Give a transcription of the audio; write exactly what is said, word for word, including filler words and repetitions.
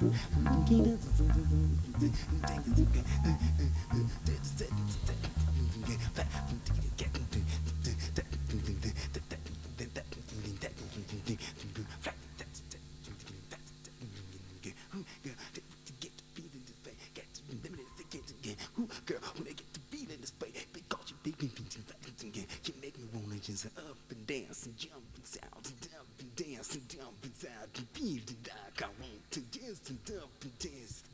Girl, when they get to feeling this way, because you make me you make me wanna just up and dance and jump and sound and up and dance and jump and sound and feel the dark. I want to dance and up and dance.